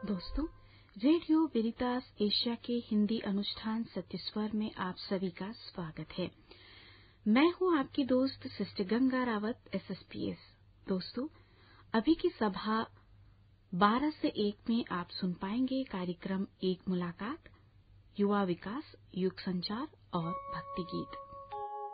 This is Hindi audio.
दोस्तों, रेडियो वेरितास एशिया के हिंदी अनुष्ठान सत्य स्वर में आप सभी का स्वागत है। मैं हूं आपकी दोस्त सिस्टर गंगा रावत, SSPS। दोस्तों, अभी की सभा 12 से 1 में आप सुन पाएंगे कार्यक्रम एक मुलाकात, युवा विकास, युग संचार और भक्ति गीत।